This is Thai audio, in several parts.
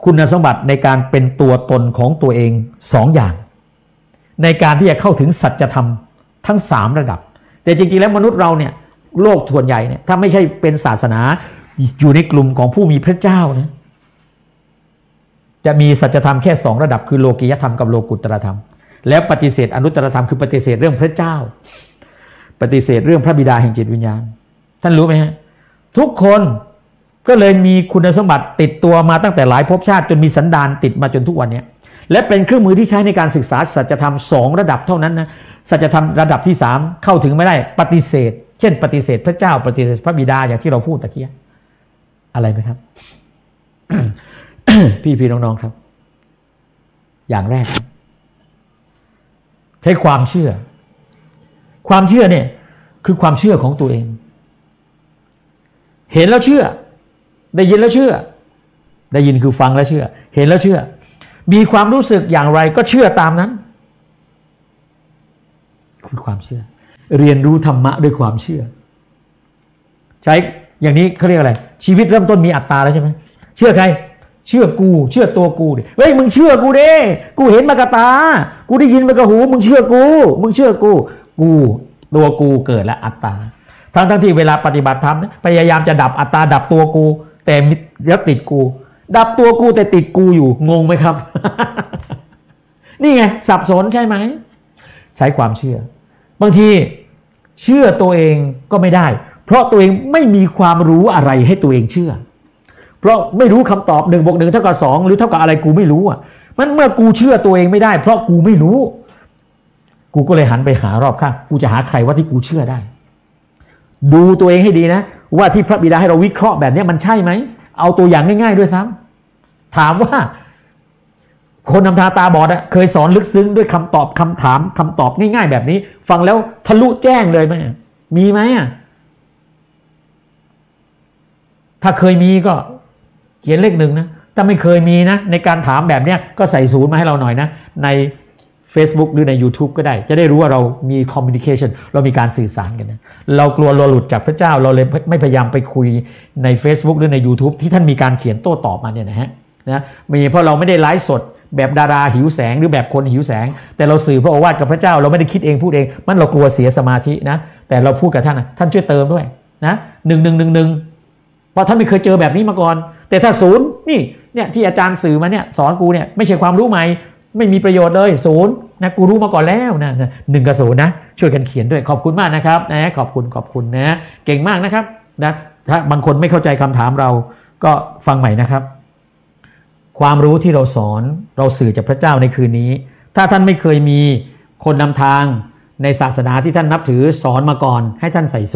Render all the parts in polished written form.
คุณสมบัติในการเป็นตัวตนของตัวเอง2 อย่างในการที่จะเข้าถึงสัจธรรมทั้ง3 ระดับแต่จริงๆแล้วมนุษย์เราเนี่ยโลกส่วนใหญ่เนี่ยถ้าไม่ใช่เป็นศาสนาอยู่ในกลุ่มของผู้มีพระเจ้านะจะมีสัจธรรมแค่2 ระดับคือโลกียธรรมกับโลกุตตรธรรมแล้วปฏิเสธอนุตตรธรรมคือปฏิเสธเรื่องพระเจ้าปฏิเสธเรื่องพระบิดาแห่งจิตวิญญาณท่านรู้ไหมฮะทุกคนก็เลยมีคุณสมบัติติดตัวมาตั้งแต่หลายภพชาติจนมีสันดานติดมาจนทุกวันนี้และเป็นเครื่องมือที่ใช้ในการศึกษาสัจธรรม2 ระดับเท่านั้นนะสัจธรรมระดับที่3เข้าถึงไม่ได้ปฏิเสธเช่นปฏิเสธพระเจ้าปฏิเสธพระบิดาอย่างที่เราพูดตะเกียอะไรไหมครับ พี่น้องๆครับอย่างแรกใช้ความเชื่อเนี่ยคือความเชื่อของตัวเองเห็นแล้วเชื่อได้ยินแล้วเชื่อได้ยินคือฟังแล้วเชื่อเห็นแล้วเชื่อมีความรู้สึกอย่างไรก็เชื่อตามนั้นคือความเชื่อเรียนรู้ธรรมะด้วยความเชื่อใช้อย่างนี้เขาเรียกอะไรชีวิตเริ่มต้นมีอัตตาแล้วใช่ไหมเชื่อใครเชื่อกูเชื่อตัวกูดิเฮ้ยมึงเชื่อกูดิกูเห็นมากระตากูได้ยินมากระหูมึงเชื่อกูกูตัวกูเกิดและอัตตาทั้งที่เวลาปฏิบัติธรรมพยายามจะดับอัตตาดับตัวกูแต่แล้วติดกูดับตัวกูแต่ติดกูอยู่งงไหมครับ นี่ไงสับสนใช่ไหมใช้ความเชื่อบางทีเชื่อตัวเองก็ไม่ได้เพราะตัวเองไม่มีความรู้อะไรให้ตัวเองเชื่อเพราะไม่รู้คำตอบ1 บวก 1 เท่ากับ 2หรือเท่ากับอะไรกูไม่รู้อ่ะมันเมื่อกูเชื่อตัวเองไม่ได้เพราะกูไม่รู้กูก็เลยหันไปหารอบข้างกูจะหาใครว่าที่กูเชื่อได้ดูตัวเองให้ดีนะว่าที่พระบิดาให้เราวิเคราะห์แบบนี้มันใช่ไหมเอาตัวอย่างง่ายๆด้วยซ้ำถามว่าคนนำทางตาบอดเคยสอนลึกซึ้งด้วยคำตอบคำถามคำตอบง่ายๆแบบนี้ฟังแล้วทะลุแจ้งเลยไหมมีไหมถ้าเคยมีก็เขียนเลข 1นะถ้าไม่เคยมีนะในการถามแบบนี้ก็ใส่0มาให้เราหน่อยนะใน Facebook หรือใน YouTube ก็ได้จะได้รู้ว่าเรามี communication เรามีการสื่อสารกันนะเรากลัวเราหลุดจากพระเจ้าเราเลยไม่พยายามไปคุยใน Facebook หรือใน YouTube ที่ท่านมีการเขียนโต้ตอบมาเนี่ยนะฮะมีเพราะเราไม่ได้ไลฟ์สดแบบดาราหิวแสงหรือแบบคนหิวแสงแต่เราสื่อพระโอวาทกับพระเจ้าเราไม่ได้คิดเองพูดเองมันเรากลัวเสียสมาธินะแต่เราพูดกับท่านท่านช่วยเติมด้วยนะ1111เพราะท่านไม่เคยเจอแบบนี้มาก่อนแต่ถ้า0นี่เนี่ยที่อาจารย์สื่อมาเนี่ยสอนกูเนี่ยไม่ใช่ความรู้ใหม่ไม่มีประโยชน์เลย0นะกูรู้มาก่อนแล้วนะ1 กับ 0นะช่วยกันเขียนด้วยขอบคุณมากนะครับนะขอบคุณนะเก่งมากนะครับนะถ้าบางคนไม่เข้าใจคำถามเราก็ฟังใหม่นะครับความรู้ที่เราสอนเราสื่อจากพระเจ้าในคืนนี้ถ้าท่านไม่เคยมีคนนำทางในศาสนาที่ท่านนับถือสอนมาก่อนให้ท่านใส่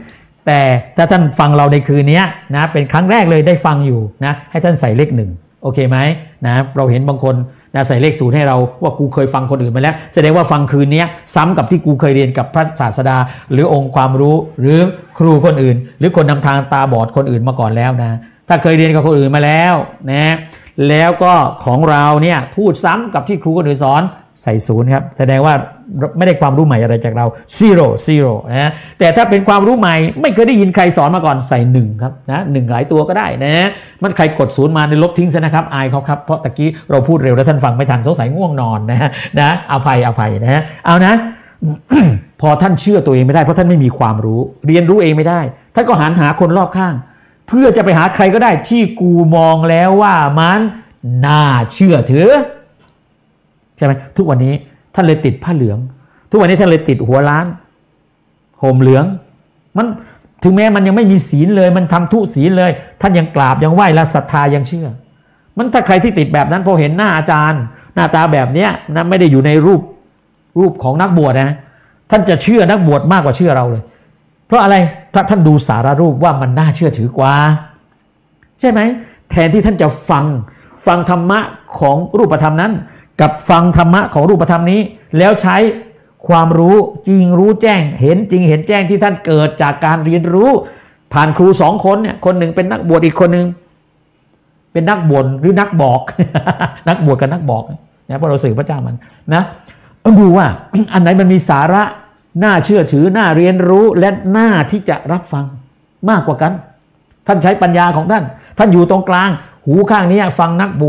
0แต่ถ้าท่านฟังเราในคืนนี้นะเป็นครั้งแรกเลยได้ฟังอยู่นะให้ท่านใส่เลข1โอเคไหมนะเราเห็นบางคนนะใส่เลข0ให้เราว่ากูเคยฟังคนอื่นมาแล้วแสดงว่าฟังคืนนี้ซ้ำกับที่กูเคยเรียนกับพระศาสดาหรือองค์ความรู้หรือครูคนอื่นหรือคนนำทางตาบอดคนอื่นมาก่อนแล้วนะถ้าเคยเรียนกับคนอื่นมาแล้วนะแล้วก็ของเราเนี่ยพูดซ้ำกับที่ครูคนอื่นสอนใส่0ครับแสดงว่าไม่ได้ความรู้ใหม่อะไรจากเราzero นะแต่ถ้าเป็นความรู้ใหม่ไม่เคยได้ยินใครสอนมาก่อนใส่1ครับนะ1หลายตัวก็ได้นะมันใครกด0มาในลบทิ้งซะนะครับอายเขาครับเพราะตะกี้เราพูดเร็วแล้วท่านฟังไม่ทันสงสัยง่วงนอนนะอภัยนะเอานะ พอท่านเชื่อตัวเองไม่ได้เพราะท่านไม่มีความรู้เรียนรู้เองไม่ได้ท่านก็หันหาคนรอบข้างเพื่อจะไปหาใครก็ได้ที่กูมองแล้วว่ามันน่าเชื่อถือใช่ไหมทุกวันนี้ท่านเลยติดผ้าเหลืองทุกวันนี้ท่านเลยติดหัวล้านห่มเหลืองมันถึงแม้มันยังไม่มีศีลเลยมันทำทุศีลเลยท่านยังกราบยังไหว้และศรัทธายังเชื่อมันถ้าใครที่ติดแบบนั้นพอเห็นหน้าอาจารย์หน้าตาแบบเนี้ยนะไม่ได้อยู่ในรูปของนักบวชนะท่านจะเชื่อนักบวชมากกว่าเชื่อเราเลยเพราะอะไรถ้าท่านดูสารรูปว่ามันน่าเชื่อถือกว่าใช่ไหมแทนที่ท่านจะฟังธรรมะของรูปธรรมนั้นกับฟังธรรมะของรูปธรรมนี้แล้วใช้ความรู้จริงรู้แจ้งเห็นจริงเห็นแจ้งที่ท่านเกิดจากการเรียนรู้ผ่านครู2คนเนี่ยคนหนึ่งเป็นนักบวชอีกคนหนึ่งเป็นนักบ่นหรือนักบอก นักบวชกับนักบอกนะเพราะเราสื่อพระเจ้ามันนะดูว่า อันไหนมันมีสาระน่าเชื่อถือน่าเรียนรู้และน่าที่จะรับฟังมากกว่ากันท่านใช้ปัญญาของท่านอยู่ตรงกลางหูข้างนี้ฟังนักบวช